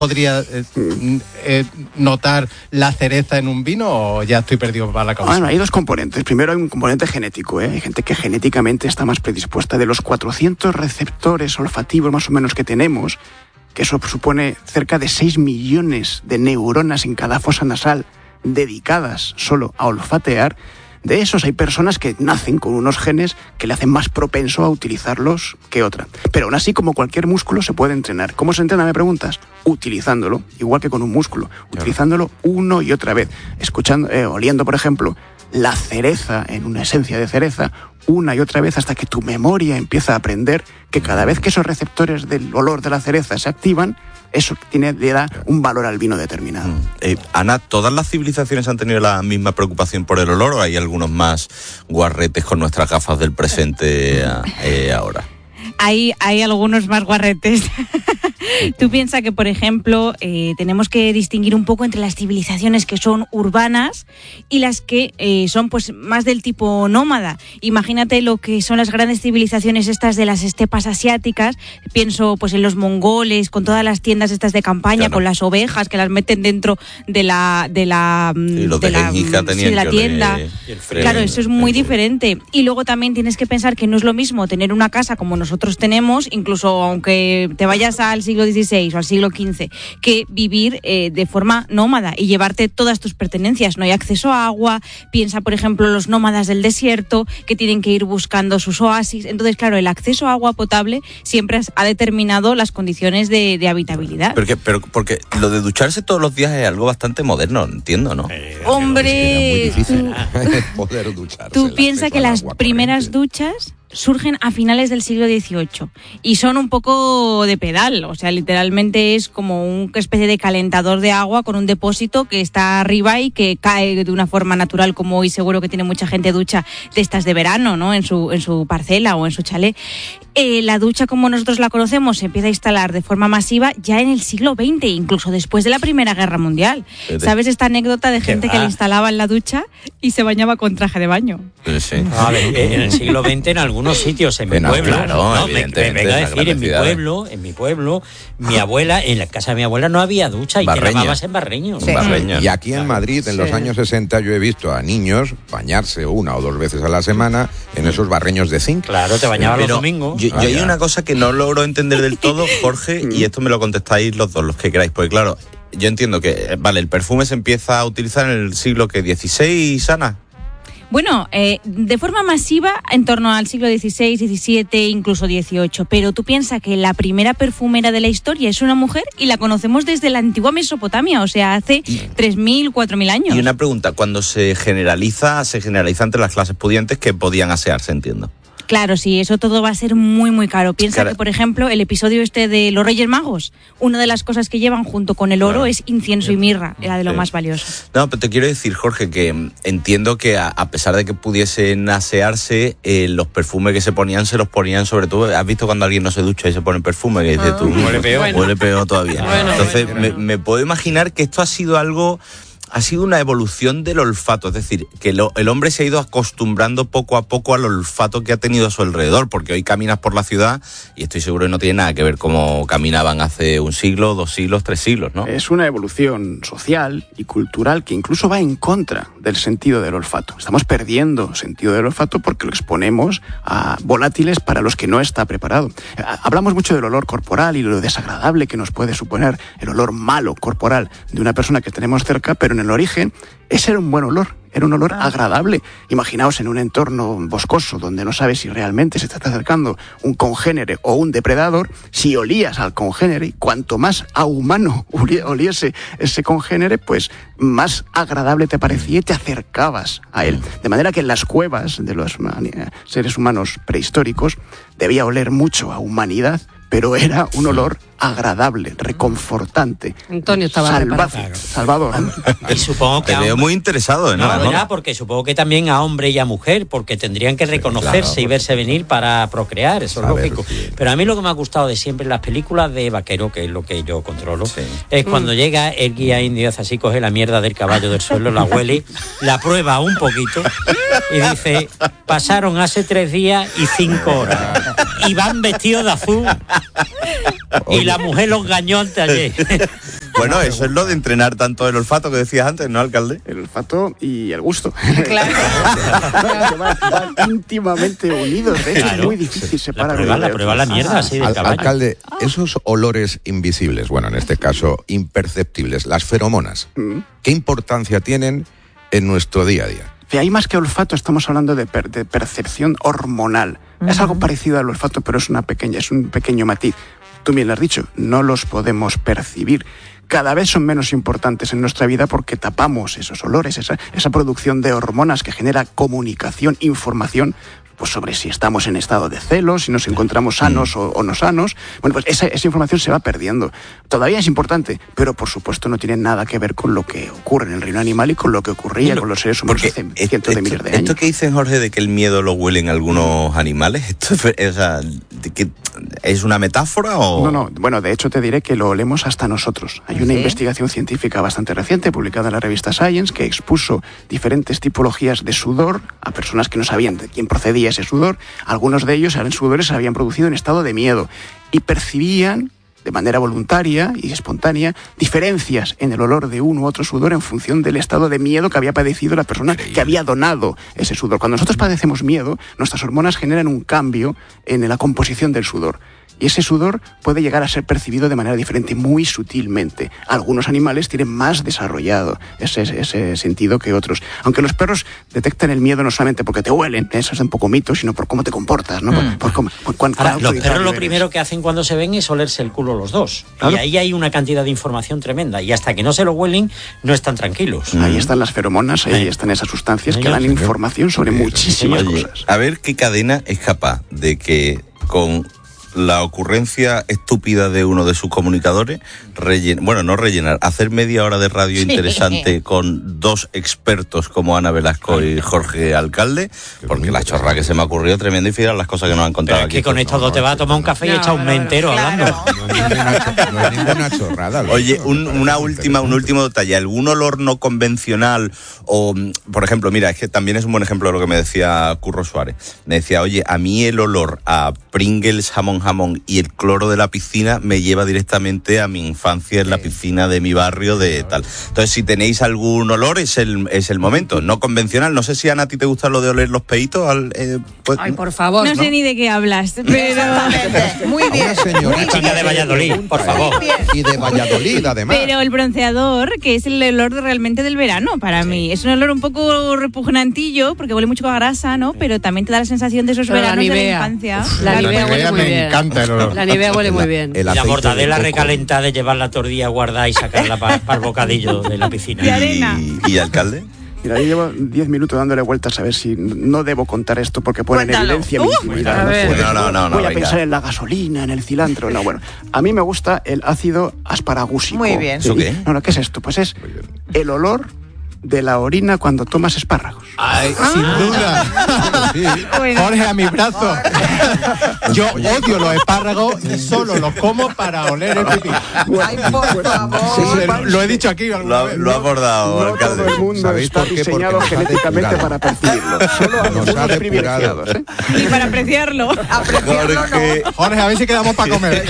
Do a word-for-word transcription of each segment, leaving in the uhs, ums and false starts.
podría eh, eh, notar la cereza en un vino o ya estoy perdido para la causa? Bueno, hay dos componentes. Primero hay un componente genético, ¿eh? Hay gente que genéticamente está más predispuesta. De los cuatrocientos receptores olfativos más o menos que tenemos, que eso supone cerca de seis millones de neuronas en cada fosa nasal dedicadas solo a olfatear, de esos hay personas que nacen con unos genes que le hacen más propenso a utilizarlos que otra. Pero aún así, como cualquier músculo, se puede entrenar. ¿Cómo se entrena, me preguntas? Utilizándolo, igual que con un músculo. Utilizándolo uno y otra vez. Escuchando, eh, oliendo, por ejemplo, la cereza en una esencia de cereza, una y otra vez hasta que tu memoria empieza a aprender que cada vez que esos receptores del olor de la cereza se activan, eso tiene, le da un valor al vino determinado. Mm. Eh, Ana, ¿todas las civilizaciones han tenido la misma preocupación por el olor o hay algunos más guarretes con nuestras gafas del presente eh, ahora? Hay, hay algunos más guarretes. Tú piensas que, por ejemplo, eh, tenemos que distinguir un poco entre las civilizaciones que son urbanas y las que eh, son pues más del tipo nómada. Imagínate lo que son las grandes civilizaciones estas de las estepas asiáticas. Pienso pues en los mongoles, con todas las tiendas estas de campaña, claro, con las ovejas que las meten dentro de la de la, sí, los de de la, sí, de la tienda. Le... Claro, eso es muy diferente. Y luego también tienes que pensar que no es lo mismo tener una casa como nosotros tenemos, incluso aunque te vayas al siglo dieciséis o al siglo quince, que vivir eh, de forma nómada y llevarte todas tus pertenencias. No hay acceso a agua. Piensa, por ejemplo, los nómadas del desierto que tienen que ir buscando sus oasis. Entonces, claro, el acceso a agua potable siempre ha determinado las condiciones de, de habitabilidad. Porque, pero porque lo de ducharse todos los días es algo bastante moderno, entiendo, ¿no? Eh, Hombre, es muy difícil poder ducharse. Tú piensas que las primeras corriente. duchas surgen a finales del siglo dieciocho y son un poco de pedal, o sea, literalmente es como una especie de calentador de agua con un depósito que está arriba y que cae de una forma natural, como hoy seguro que tiene mucha gente ducha de estas de verano, ¿no? En su, en su parcela o en su chalet. Eh, la ducha como nosotros la conocemos se empieza a instalar de forma masiva ya en el siglo veinte, incluso después de la Primera Guerra Mundial. ¿Sabes esta anécdota de gente que le instalaban la ducha y se bañaba con traje de baño? Sí. A ver, en el siglo veinte en algunos sitios, en mi no, pueblo, claro, no, me, me venga a decir, en mi pueblo, en mi pueblo, mi abuela, en la casa de mi abuela no había ducha y te lavabas en barreños. Sí. Barreña. Y aquí en Madrid, en sí. los años sesenta, yo he visto a niños bañarse una o dos veces a la semana en esos barreños de zinc. Claro, te bañabas los domingos. Yo, yo ah, hay ya. una cosa que no logro entender del todo, Jorge, y esto me lo contestáis los dos, los que queráis, porque claro, yo entiendo que, vale, el perfume se empieza a utilizar en el siglo que dieciséis, Ana. Bueno, eh, de forma masiva en torno al siglo dieciséis, diecisiete, incluso dieciocho, pero tú piensas que la primera perfumera de la historia es una mujer y la conocemos desde la antigua Mesopotamia, o sea, hace tres mil, cuatro mil años. Y una pregunta, cuando se generaliza, se generaliza entre las clases pudientes que podían asearse, entiendo. Claro, sí, eso todo va a ser muy, muy caro. Piensa claro. que, por ejemplo, el episodio este de los Reyes Magos, una de las cosas que llevan junto con el oro claro. es incienso y mirra, era de lo sí. más valioso. No, pero te quiero decir, Jorge, que entiendo que a, a pesar de que pudiesen asearse, eh, los perfumes que se ponían, se los ponían sobre todo, ¿has visto cuando alguien no se ducha y se pone perfume? Que dices tú, ah, huele peor. Bueno. Huele peor todavía. Bueno, Entonces, bueno. Me, me puedo imaginar que esto ha sido algo... ha sido una evolución del olfato, es decir, que lo, el hombre se ha ido acostumbrando poco a poco al olfato que ha tenido a su alrededor, porque hoy caminas por la ciudad y estoy seguro que no tiene nada que ver cómo caminaban hace un siglo, dos siglos, tres siglos, ¿no? Es una evolución social y cultural que incluso va en contra del sentido del olfato. Estamos perdiendo sentido del olfato porque lo exponemos a volátiles para los que no está preparado. Hablamos mucho del olor corporal y lo desagradable que nos puede suponer el olor malo corporal de una persona que tenemos cerca, pero en el origen ese era un buen olor, era un olor agradable. Imaginaos en un entorno boscoso donde no sabes si realmente se te está acercando un congénere o un depredador, si olías al congénere, y cuanto más a humano oliese ese congénere, pues más agradable te parecía y te acercabas a él. De manera que en las cuevas de los seres humanos prehistóricos debía oler mucho a humanidad, pero era un olor agradable, reconfortante. Antonio estaba salvaje, preparado. Salvador. Y supongo que te veo muy interesado, ¿no? No, ya, porque supongo que también a hombre y a mujer, porque tendrían que reconocerse sí, claro, y verse venir para procrear, eso es lógico. Ver, sí. Pero a mí lo que me ha gustado de siempre en las películas de vaquero, que es lo que yo controlo, sí. es cuando mm. llega el guía indio, hace así, coge la mierda del caballo del suelo, la huele, la prueba un poquito y dice, pasaron hace tres días y cinco horas y van vestidos de azul. Y la mujer lo engañó antes ayer. Bueno, eso es lo de entrenar tanto el olfato que decías antes, ¿no, alcalde? El olfato y el gusto. Claro. van, van íntimamente unidos, de hecho Claro. es muy difícil separar. La prueba, uno la de prueba otro. la mierda, así del Al- caballo. alcalde, esos olores invisibles, bueno, en este caso imperceptibles, las feromonas, Mm. ¿qué importancia tienen en nuestro día a día? Y ahí más que olfato estamos hablando de, per- de percepción hormonal. Es algo parecido al olfato, pero es una pequeña, es un pequeño matiz. Tú bien lo has dicho, no los podemos percibir. Cada vez son menos importantes en nuestra vida porque tapamos esos olores, esa, esa producción de hormonas que genera comunicación, información, pues sobre si estamos en estado de celos, si nos encontramos sanos o, o no sanos. Bueno, pues esa, esa información se va perdiendo. Todavía es importante, pero por supuesto no tiene nada que ver con lo que ocurre en el reino animal y con lo que ocurría Bueno, con los seres humanos hace es- cientos de esto, miles de años. esto que dicen, Jorge, de que el miedo lo huelen algunos animales, ¿esto es, o sea, de que es una metáfora o...? No, no, bueno, de hecho te diré que lo olemos hasta nosotros. Hay una ¿Sí? investigación científica bastante reciente publicada en la revista Science que expuso diferentes tipologías de sudor a personas que no sabían de quién procedía ese sudor. Algunos de ellos eran sudores que se habían producido en estado de miedo y percibían de manera voluntaria y espontánea diferencias en el olor de uno u otro sudor en función del estado de miedo que había padecido la persona que había donado ese sudor. Cuando nosotros padecemos miedo, nuestras hormonas generan un cambio en la composición del sudor. Y ese sudor puede llegar a ser percibido de manera diferente, muy sutilmente. Algunos animales tienen más desarrollado ese, ese sentido que otros. Aunque los perros detectan el miedo no solamente porque te huelen, eso es un poco mito, sino por cómo te comportas, ¿no? Por, por cómo, por cuán- cuán Ahora, los autoritario perros lo eres. primero que hacen cuando se ven es olerse el culo los dos. Claro. Y ahí hay una cantidad de información tremenda. Y hasta que no se lo huelen, no están tranquilos. Ahí están las feromonas, ahí Sí. están esas sustancias que Señor, dan señor. información sobre muchísimas Oye, cosas. a ver qué cadena es capaz de que con la ocurrencia estúpida de uno de sus comunicadores, rellen- bueno, no rellenar, hacer media hora de radio Sí. interesante con dos expertos como Ana Velasco y Jorge Alcalde, porque la chorra que se me ha ocurrido tremendo y fíjate las cosas que nos han Pero contado es aquí. que con estos dos te vas a tomar un café y No, echar un no, mes no, entero claro. hablando. No es ninguna, cho- no es ninguna chorrada. lo Oye, otro, un- me parece una muy última, un interesante. último detalle. ¿Algún olor no convencional? O, mm, por ejemplo, mira, es que también es un buen ejemplo de lo que me decía Curro Suárez. Me decía, oye, a mí el olor a Pringles, jamón, jamón y el cloro de la piscina me lleva directamente a mi infancia en la piscina de mi barrio de tal. Entonces, si tenéis algún olor, es el, es el momento. No convencional. No sé si, Ana, a ti te gusta lo de oler los peitos. Al, eh, pues, Ay, por favor. No sé ni de qué hablas, pero... Exactamente. Muy A bien. una señorita Chica de Valladolid, por favor. Y de Valladolid, además. Pero el bronceador, que es el olor de- realmente del verano para mí. Es un olor un poco repugnantillo, porque huele mucho a grasa, ¿no? Pero también te da la sensación de esos Pero la veranos de la Nivea. infancia. Uf, la Claro. Nivea huele Nivea muy me bien. encanta el olor. La Nivea huele muy bien. El La aceite mortadela de coco. recalentada de llevar la tortilla guardada y sacarla para el bocadillo de la piscina. De arena. y, y alcalde. Mira, yo llevo diez minutos dándole vueltas a ver si no debo contar esto porque pone en Cuéntalo. evidencia mi Uh, intimidad. a No ver. puedo. No, no, no, no, Voy a venga. pensar en la gasolina, en el cilantro. No, bueno. A mí me gusta el ácido asparagúsico. Muy bien. ¿Eso qué? No, no, ¿qué es esto? Pues es el olor de la orina cuando tomas espárragos. Ay, sin duda. Sí. Bueno. Jorge a mi brazo. Yo odio los espárragos y solo los como para oler el pipí. Ay, por favor. Sí, sí, lo, lo he dicho aquí Lo alguna ha, vez. lo ha abordado, No alcalde. todo el mundo ¿Sabéis está por qué? Porque diseñado nos ha genéticamente depurado. para percibirlo. Solo Nos ha algunos depurado. privilegiados. ¿eh? Y para apreciarlo. Jorge, Jorge, a ver si quedamos para comer.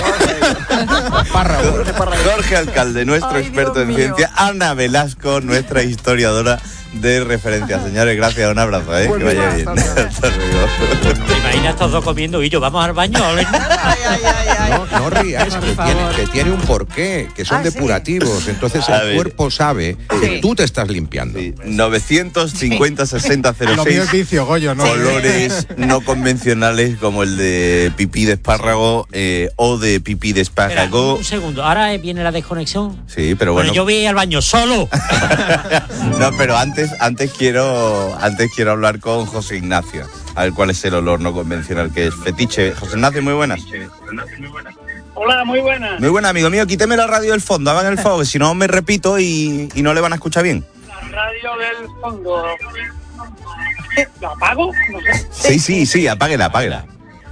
Jorge Alcalde, nuestro Ay, experto Dios en mío. ciencia. Ana Velasco, nuestra historiadora de referencia. Señores, gracias, un abrazo, ¿eh? Pues que vaya nada, bien. hasta luego. Hasta luego. ¿Te imaginas estos dos comiendo y yo vamos al baño? Ole. Ay, ay, ay, ay. No, no rías, Por que favor. tiene, que tiene un porqué, que son Ah, sí. depurativos. Entonces A el ver. cuerpo sabe que tú te estás limpiando. Sí, novecientos cincuenta sesenta cero Lo mío es seis. vicio, Goyo, ¿no? Olores no convencionales como el de pipí de espárrago eh, o de pipí de Espera, espárrago. un segundo, ahora viene la desconexión. Sí, pero Bueno, bueno. yo voy a ir al baño solo. No, pero antes, antes quiero, antes quiero hablar con José Ignacio. A ver cuál es el olor no convencional que es fetiche. José Ignacio, muy buenas. Hola, muy buenas. Muy buena, amigo mío. Quíteme la radio del fondo, hagan el favor, que si no me repito y, y no le van a escuchar bien. La radio del fondo. ¿La apago? No sé. Sí, sí, sí, apáguela, apáguela.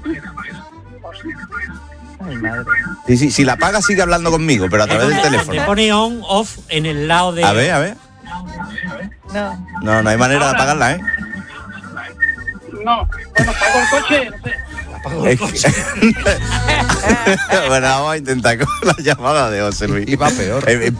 Sí, sí, si la apaga sigue hablando conmigo, pero a través del Te teléfono. pone on, off en el lado de... A ver, a ver. No. No, no hay manera de apagarla, ¿eh? No. Bueno, pago el coche. No sé. Es que- bueno, vamos a intentar con la llamada de José Luis. Y va peor. Eh,